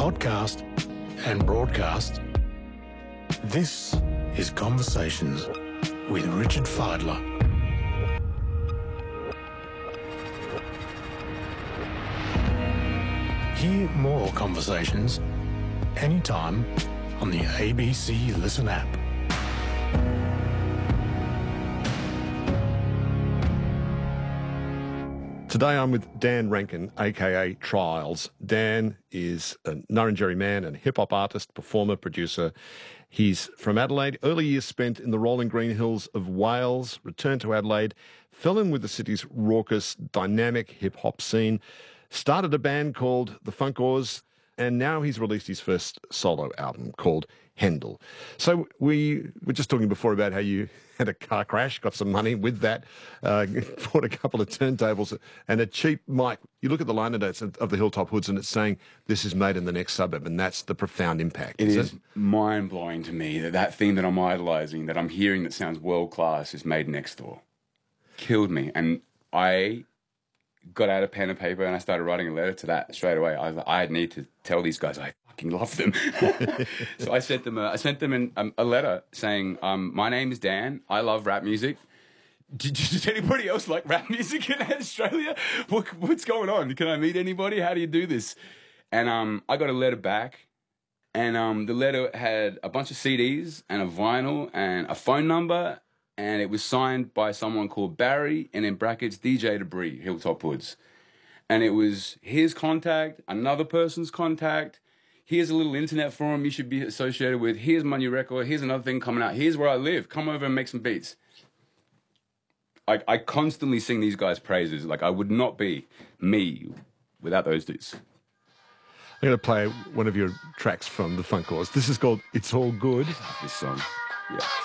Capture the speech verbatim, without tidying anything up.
podcast and broadcast, this is Conversations with Richard Fidler. Hear more conversations anytime on the A B C Listen app. Today I'm with Dan Rankin, aka Trials. Dan is a Nurrinjeri man and hip-hop artist, performer, producer. He's from Adelaide, early years spent in the rolling green hills of Wales, returned to Adelaide, fell in with the city's raucous, dynamic hip-hop scene, started a band called the Funkors, and now he's released his first solo album called Hendel. So we were just talking before about how you had a car crash, got some money with that, uh, bought a couple of turntables and a cheap mic. You look at the liner notes of the Hilltop Hoods and it's saying, this is made in the next suburb, and that's the profound impact. It is is it? mind-blowing to me that that thing that I'm idolising, that I'm hearing that sounds world-class, is made next door. Killed me. And I got out a pen and paper and I started writing a letter to that straight away. I was like, I need to tell these guys I fucking love them. So I sent them a, I sent them an, um, a letter saying, um, my name is Dan. I love rap music. Did, does anybody else like rap music in Australia? What, what's going on? Can I meet anybody? How do you do this? And um, I got a letter back. And um, the letter had a bunch of C Ds and a vinyl and a phone number. And it was signed by someone called Barry, and in brackets, D J Debris, Hilltop Hoods. And it was his contact, another person's contact. Here's a little internet forum you should be associated with. Here's my new record. Here's another thing coming out. Here's where I live. Come over and make some beats. I, I constantly sing these guys' praises. Like, I would not be me without those dudes. I'm going to play one of your tracks from the Funkors. This is called It's All Good. This song, yeah.